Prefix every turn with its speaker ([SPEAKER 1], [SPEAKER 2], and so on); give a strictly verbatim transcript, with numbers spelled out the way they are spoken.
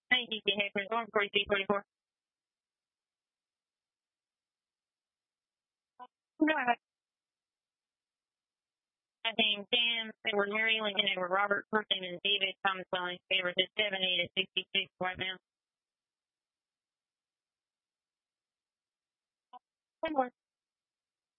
[SPEAKER 1] Thank you, Hector. one forty-three forty-four. Go ahead. I think Sam, Edward Mary, Lincoln, Edward Robert, first name is David, Thomas Welling, favors is seventy to sixty-six right now. One more.